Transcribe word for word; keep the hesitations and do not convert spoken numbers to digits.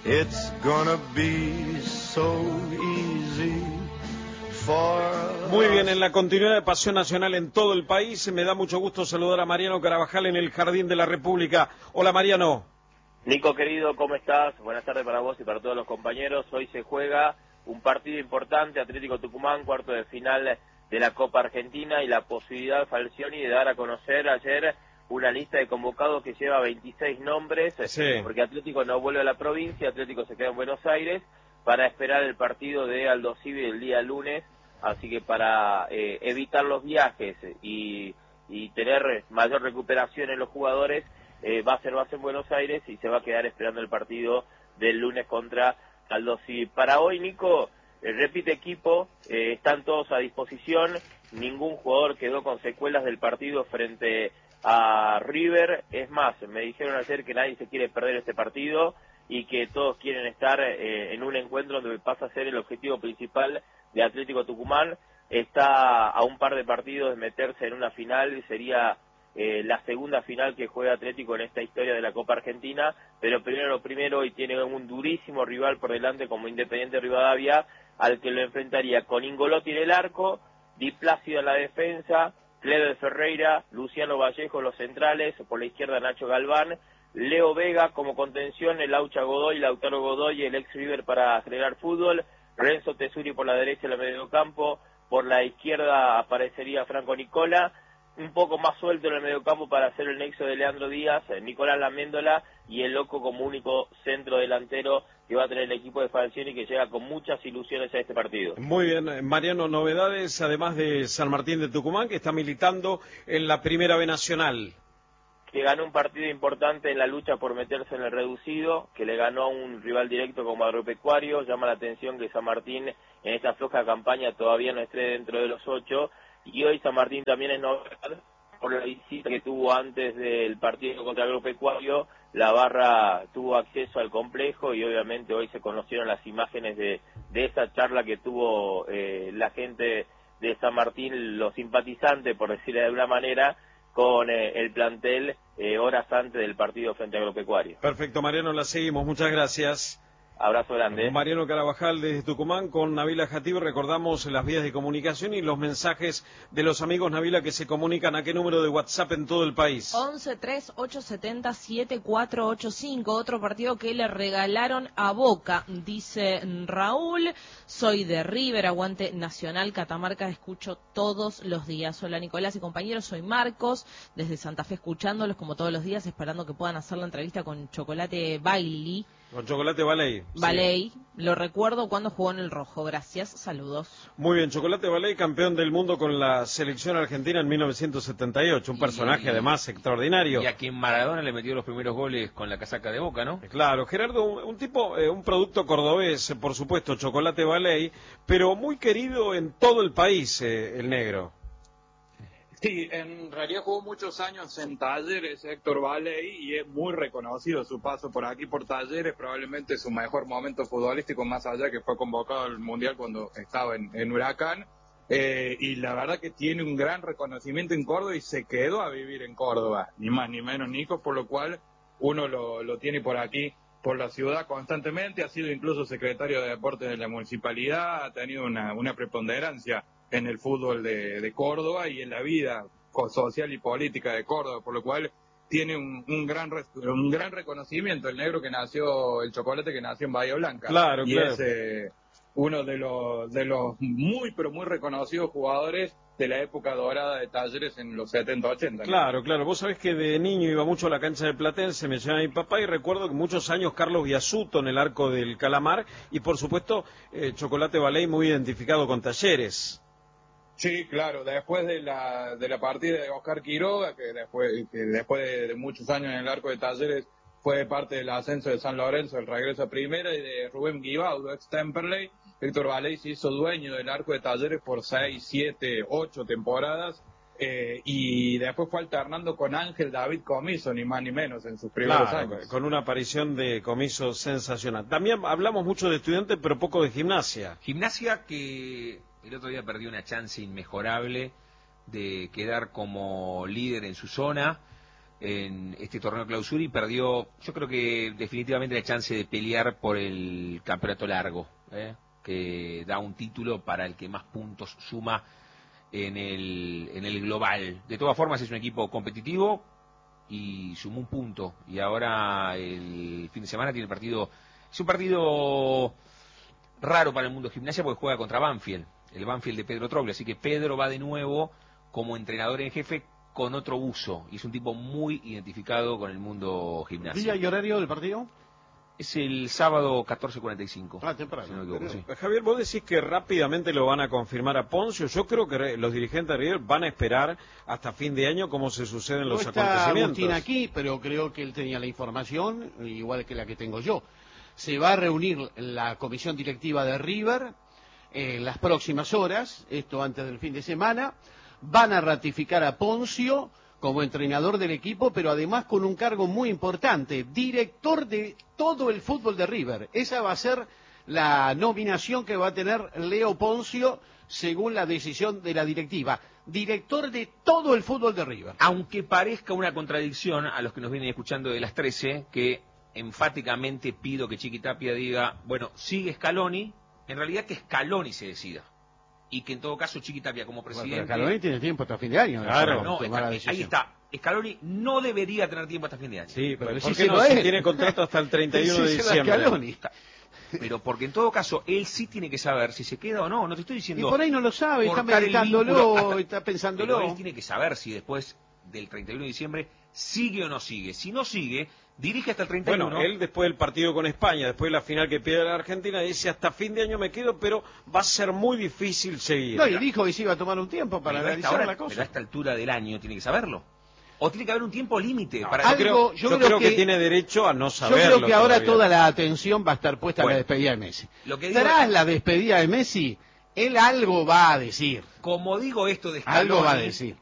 It's gonna be so easy for Muy bien, en la continuidad de Pasión Nacional en todo el país, me da mucho gusto saludar a Mariano Carabajal en el Jardín de la República. Hola, Mariano. Nico, querido, ¿cómo estás? Buenas tardes para vos y para todos los compañeros. Hoy se juega un partido importante, Atlético Tucumán, cuarto de final de la Copa Argentina, y la posibilidad, Falcioni, de dar a conocer ayer una lista de convocados que lleva veintiséis nombres, Sí. porque Atlético no vuelve a la provincia, Atlético se queda en Buenos Aires para esperar el partido de Aldo Civi el día lunes, así que para eh, evitar los viajes y, y tener mayor recuperación en los jugadores, eh, va a ser base en Buenos Aires y se va a quedar esperando el partido del lunes contra Aldo Civi. Para hoy, Nico, eh, repite equipo, eh, están todos a disposición, ningún jugador quedó con secuelas del partido frente a River. Es más, me dijeron ayer que nadie se quiere perder este partido y que todos quieren estar eh, en un encuentro donde pasa a ser el objetivo principal de Atlético Tucumán. Está a un par de partidos de meterse en una final y sería eh, la segunda final que juega Atlético en esta historia de la Copa Argentina, pero primero lo primero, y tiene un durísimo rival por delante como Independiente Rivadavia, al que lo enfrentaría con Ingolotti en el arco, Di Plácido en la defensa, Cleber Ferreira, Luciano Vallejo los centrales, por la izquierda Nacho Galván, Leo Vega como contención, el Laucha Godoy, Lautaro Godoy, el ex River para generar fútbol, Renzo Tesuri por la derecha en el mediocampo, por la izquierda aparecería Franco Nicola, un poco más suelto en el mediocampo para hacer el nexo de Leandro Díaz, Nicolás Laméndola y el Loco como único centro delantero que va a tener el equipo de Falcioni, que llega con muchas ilusiones a este partido. Muy bien, Mariano, novedades además de San Martín de Tucumán, que está militando en la Primera B Nacional. Que ganó un partido importante en la lucha por meterse en el reducido, que le ganó a un rival directo como Agropecuario. Llama la atención que San Martín en esta floja campaña todavía no esté dentro de los ocho, y hoy San Martín también es novedad por la visita que tuvo antes del partido contra Agropecuario. La barra tuvo acceso al complejo y obviamente hoy se conocieron las imágenes de, de esa charla que tuvo eh, la gente de San Martín, los simpatizantes, por decirlo de alguna manera, con eh, el plantel eh, horas antes del partido frente a Agropecuario. Perfecto, Mariano, la seguimos, muchas gracias. Abrazo grande. Mariano Carabajal desde Tucumán con Nabila Jatib. Recordamos las vías de comunicación y los mensajes de los amigos, Nabila, que se comunican a qué número de WhatsApp en todo el país. once tres ocho siete cero siete cuatro ocho cinco, otro partido que le regalaron a Boca, dice Raúl. Soy de River, aguante Nacional Catamarca, escucho todos los días. Hola Nicolás y compañeros, soy Marcos, desde Santa Fe escuchándolos como todos los días, esperando que puedan hacer la entrevista con Chocolate Bailey. Con Chocolate Baley. Baley, sí. Lo recuerdo cuando jugó en el Rojo, gracias, saludos. Muy bien, Chocolate Baley, campeón del mundo con la selección argentina en mil novecientos setenta y ocho, un personaje y, además extraordinario. Y a quien Maradona le metió los primeros goles con la casaca de Boca, ¿no? Claro, Gerardo, un, un tipo, eh, un producto cordobés, por supuesto, Chocolate Baley, pero muy querido en todo el país, eh, el negro. Sí, en realidad jugó muchos años en Talleres, Héctor Baley, y es muy reconocido su paso por aquí, por Talleres, probablemente su mejor momento futbolístico, más allá que fue convocado al Mundial cuando estaba en, en Huracán, eh, y la verdad que tiene un gran reconocimiento en Córdoba y se quedó a vivir en Córdoba, ni más ni menos, Nico, por lo cual uno lo, lo tiene por aquí, por la ciudad constantemente, ha sido incluso secretario de Deportes de la Municipalidad, ha tenido una, una preponderancia en el fútbol de, de Córdoba y en la vida social y política de Córdoba, por lo cual tiene un, un gran un gran reconocimiento el negro que nació, el Chocolate que nació en Bahía Blanca. Claro, y claro. es eh, uno de los de los muy pero muy reconocidos jugadores de la época dorada de Talleres en los setenta ochenta. Claro, claro. Vos sabés que de niño iba mucho a la cancha de Platense, me llevaba mi papá, y recuerdo que muchos años Carlos Biasuto en el arco del Calamar, y por supuesto eh, Chocolate Baley muy identificado con Talleres. Sí, claro, después de la de la partida de Oscar Quiroga, que después que después de, de muchos años en el arco de Talleres fue parte del ascenso de San Lorenzo, el regreso a primera, y de Rubén Guibaudo, ex Temperley, Héctor Baley se hizo dueño del arco de Talleres por seis, siete, ocho temporadas, eh, y después fue alternando con Ángel David Comiso, ni más ni menos, en sus primeros claro, años. Con una aparición de Comiso sensacional. También hablamos mucho de Estudiantes, pero poco de Gimnasia. Gimnasia que el otro día perdió una chance inmejorable de quedar como líder en su zona. en este torneo clausura y perdió, yo creo que definitivamente la chance de pelear por el campeonato largo, ¿eh? que da un título para el que más puntos suma en el, en el global. De todas formas es un equipo competitivo y sumó un punto, y ahora el fin de semana tiene partido, es un partido raro para el mundo Gimnasia porque juega contra Banfield, el Banfield de Pedro Troglio, así que Pedro va de nuevo como entrenador en jefe con otro uso, y es un tipo muy identificado con el mundo Gimnasia. ¿Día y horario del partido? Es el sábado catorce cuarenta y cinco. Ah, temprano. Si no me equivoco, sí. Javier, vos decís que rápidamente lo van a confirmar a Poncio. Yo creo que los dirigentes de River van a esperar hasta fin de año cómo se suceden los no está acontecimientos. Agustín aquí, pero creo que él tenía la información, igual que la que tengo yo. Se va a reunir la comisión directiva de River en las próximas horas, esto antes del fin de semana. Van a ratificar a Poncio como entrenador del equipo, pero además con un cargo muy importante, director de todo el fútbol de River. Esa va a ser la nominación que va a tener Leo Poncio según la decisión de la directiva. Director de todo el fútbol de River. Aunque parezca una contradicción a los que nos vienen escuchando de las trece, que enfáticamente pido que Chiqui Tapia diga, bueno, sigue Scaloni, en realidad que Scaloni se decida. Y que en todo caso Chiqui Tapia como presidente... Bueno, Scaloni tiene tiempo hasta fin de año. Claro, no, está, ahí está. Scaloni no debería tener tiempo hasta fin de año. Sí, pero Pero ¿por sí qué se no? lo Si es. tiene contrato hasta el treinta y uno de Sí, se lo diciembre. Scaloni. Pero porque en todo caso él sí tiene que saber si se queda o no. No te estoy Y diciendo... por ahí no lo sabe, está cortar el vínculo meditándolo, hasta- está pensándolo. Pero él tiene que saber si después del treinta y uno de diciembre sigue o no sigue. Si no sigue, dirige hasta el treinta y uno. Bueno, él después del partido con España, después de la final que pierde la Argentina, dice hasta fin de año me quedo, pero va a ser muy difícil seguir. No, y dijo que se iba a tomar un tiempo para Pero a esta analizar hora- la pero a cosa. esta altura del año tiene que saberlo. O tiene que haber un tiempo límite. para Yo algo- creo, yo yo creo creo que, que- tiene derecho a no Yo saberlo. creo que ahora todavía. toda la atención va a estar puesta en Bueno, la despedida de Messi. lo que digo- Tras la despedida de Messi, él algo va a decir. Como digo esto de Scaloni, Algo va a decir.